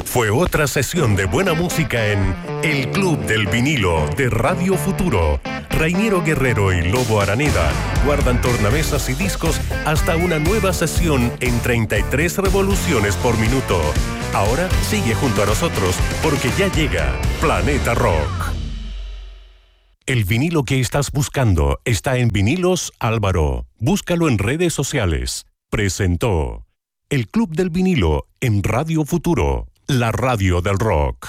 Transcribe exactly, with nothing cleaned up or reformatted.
Fue otra sesión de buena música en El Club del Vinilo de Radio Futuro. Reiniero Guerrero y Lobo Araneda guardan tornamesas y discos hasta una nueva sesión en treinta y tres revoluciones por minuto. Ahora sigue junto a nosotros porque ya llega Planeta Rock. El vinilo que estás buscando está en Vinilos Álvaro. Búscalo en redes sociales. Presentó El Club del Vinilo en Radio Futuro, la radio del rock.